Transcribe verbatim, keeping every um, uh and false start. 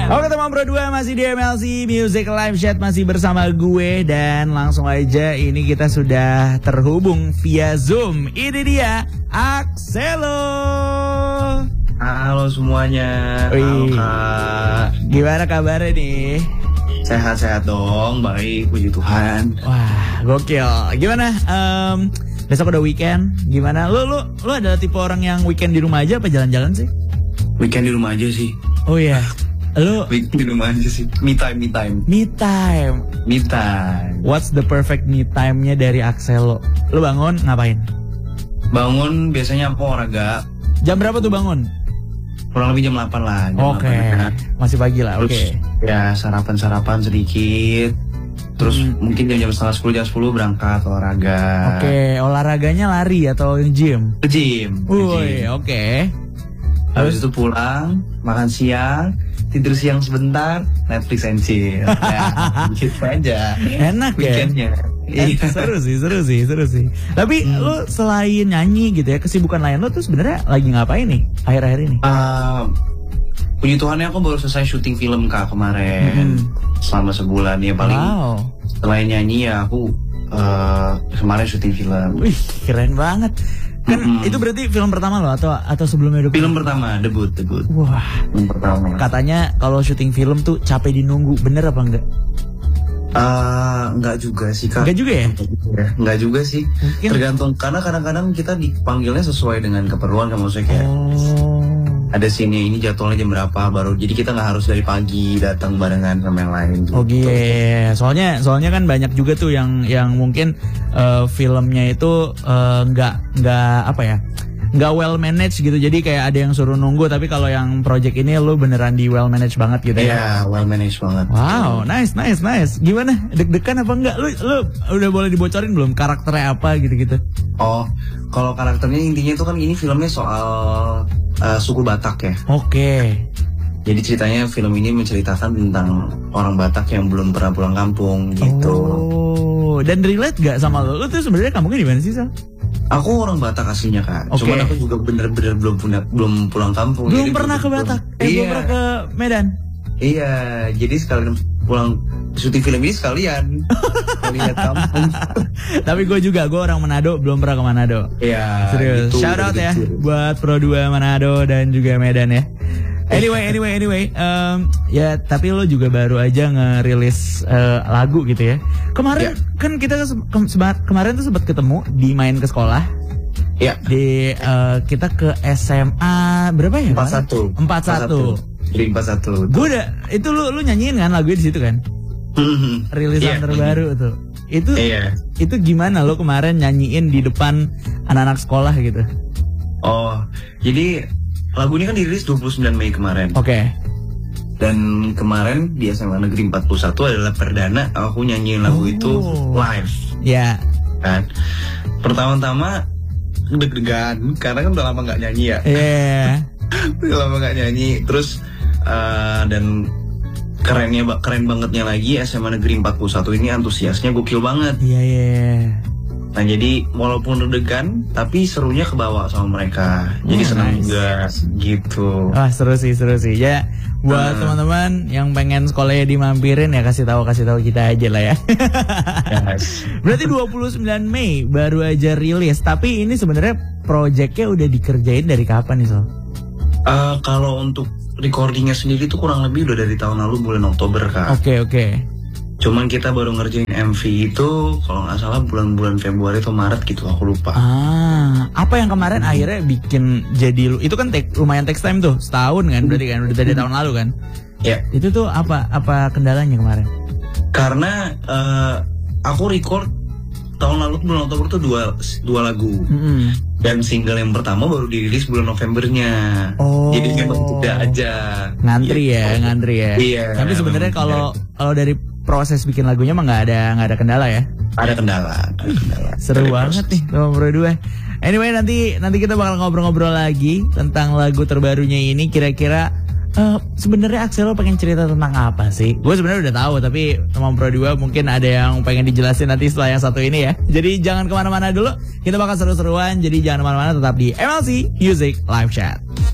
Oke teman Pro dua masih di M L C Music Live Chat masih bersama gue. Dan langsung aja ini kita sudah terhubung via Zoom. Ini dia Axelo. Halo semuanya. Halo Kak. Gimana kabarnya nih? Sehat-sehat dong, baik, puji Tuhan. Wah, gokil. Gimana? Um, besok udah weekend. Gimana? Lu lu lu adalah tipe orang yang weekend di rumah aja apa jalan-jalan sih? Weekend di rumah aja sih. Oh iya. Lu weekend di rumah aja sih. Me time, me time. Me time. Me time. What's the perfect me time-nya dari Axelo? Lu bangun ngapain? Bangun biasanya aku olahraga. Jam berapa tuh bangun? Kurang lebih jam delapan lah. Oke. Okay. Masih pagi lah. Oke. Okay. Ya sarapan-sarapan sedikit. Terus hmm. mungkin jam-jam setengah sepuluh, jam sepuluh berangkat olahraga. Oke, okay. Olahraganya lari atau gym? Ke gym. Woi, oke. Okay. Habis itu pulang, makan siang, tidur siang sebentar, Netflix and chill. Ya, gitu aja. Enak ya? Eh, seru sih, seru sih, seru sih. Tapi hmm. lu selain nyanyi gitu ya, kesibukan lain lu tuh sebenarnya lagi ngapain nih akhir-akhir ini? Uh, puji Tuhannya aku baru selesai syuting film Kak kemarin. Hmm. Selama sebulan ya paling. Wow. Selain nyanyi ya aku uh, kemarin syuting film. Wih, keren banget. Kan mm-hmm. itu berarti film pertama lo atau atau sebelumnya? Film pertama, debut, debut. Wah, film pertama. Katanya kalau syuting film tuh capek dinunggu, bener apa enggak? Uh, enggak juga sih Kak. Enggak juga ya? Enggak juga sih. Mungkin. Tergantung karena kadang-kadang kita dipanggilnya sesuai dengan keperluan kan, maksudnya kayak oh. ada sini ini jadwalnya jam berapa baru, jadi kita nggak harus dari pagi datang barengan sama yang lain. Gitu. Oh iya, yeah. soalnya soalnya kan banyak juga tuh yang yang mungkin uh, filmnya itu nggak uh, nggak apa ya, nggak well managed gitu, jadi kayak ada yang suruh nunggu, tapi kalau yang project ini lu beneran di well managed banget gitu ya? Iya, yeah, well managed banget. Wow, nice, nice, nice. Gimana? Deg-degan apa enggak? Lu lu udah boleh dibocorin belum karakternya apa gitu-gitu? Oh, kalau karakternya intinya itu kan ini filmnya soal uh, suku Batak ya. Oke. Okay. Jadi ceritanya film ini menceritakan tentang orang Batak yang belum pernah pulang kampung gitu. Oh, dan relate gak sama lo? Lo tuh sebenarnya kampungnya di mana sih, Sal? Aku orang Batak aslinya Kak. Okay. Cuman aku juga bener-bener belum punya, belum pulang kampung. Belum pernah ke Batak? Belum, eh, iya. belum pernah ke Medan? Iya, jadi sekalian pulang syuting film ini sekalian lihat kampung. Tapi gue juga, gue orang Manado, belum pernah ke Manado. Iya. Serius. Gitu, shout out ya gitu. Buat Pro dua Manado dan juga Medan ya. Anyway, anyway, anyway, um, ya tapi lo juga baru aja ngerilis uh, lagu gitu ya. Kemarin yeah. kan kita ke, sebat, kemarin tuh sempat ketemu di Main ke Sekolah. Iya. Yeah. Di uh, kita ke S M A berapa ya? empat satu. empat satu. Di empat satu. Gue udah itu lu lu nyanyiin kan lagunya di situ kan? Mm-hmm. Rilisan yeah. terbaru tuh. Itu yeah. itu gimana lo kemarin nyanyiin di depan anak-anak sekolah gitu? Oh, jadi lagu ini kan dirilis dua puluh sembilan Mei kemarin. Oke. Okay. Dan kemarin di S M A Negeri empat puluh satu adalah perdana aku nyanyiin lagu oh. itu live. Ya. Yeah. Kan. Pertama-tama deg-degan karena kan udah lama nggak nyanyi ya. Iya. Yeah. Udah lama nggak nyanyi. Terus uh, dan kerennya keren bangetnya lagi S M A Negeri empat puluh satu ini antusiasnya gokil banget. Iya yeah, iya. Yeah. Nah jadi walaupun deg-degan tapi serunya kebawa sama mereka. Jadi oh, senang nice. juga gitu. Wah seru sih seru sih ya. Buat uh, teman-teman yang pengen sekolahnya dimampirin ya kasih tahu kasih tahu kita aja lah ya. Yes. Berarti dua puluh sembilan Mei baru aja rilis. Tapi ini sebenarnya proyeknya udah dikerjain dari kapan nih Sol? Uh, kalau untuk recordingnya sendiri tuh kurang lebih udah dari tahun lalu bulan Oktober Kak. Oke okay, oke. Okay. Cuman kita baru ngerjain M V itu kalau nggak salah bulan-bulan Februari atau Maret gitu, aku lupa. Ah, apa yang kemarin hmm. akhirnya bikin jadi lu? Itu kan take, lumayan text time tuh, setahun kan berarti kan, udah dari tahun lalu kan? Ya. Yeah. Itu tuh apa apa kendalanya kemarin? Karena uh, aku record tahun lalu bulan Oktober tuh dua dua lagu. Mm-hmm. Dan single yang pertama baru dirilis bulan Novembernya. Oh. Jadi memang tidak aja. Ngantri gitu. ya, ngantri ya. Iya. Tapi sebenarnya kalau kalau dari proses bikin lagunya mah nggak ada nggak ada kendala ya? Ada kendala, ada kendala. Seru banget nih sama Pro dua. Anyway nanti nanti kita bakal ngobrol-ngobrol lagi tentang lagu terbarunya ini. Kira-kira uh, sebenarnya Axelo pengen cerita tentang apa sih? Gue sebenarnya udah tahu, tapi teman Pro dua mungkin ada yang pengen dijelasin nanti setelah yang satu ini ya. Jadi jangan kemana-mana dulu, kita bakal seru-seruan. Jadi jangan kemana-mana, tetap di M L C Music Live Chat.